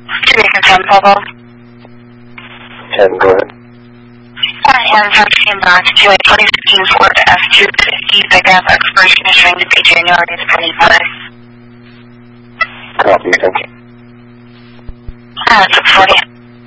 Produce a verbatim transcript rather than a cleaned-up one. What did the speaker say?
Jamaican ten, Pablo. ten, go ahead. I am thirteen back to a twenty fifteen Ford F two fifty pickup expiration is showing to be January twenty-fourth. Copy, thank you. Uh, six forty.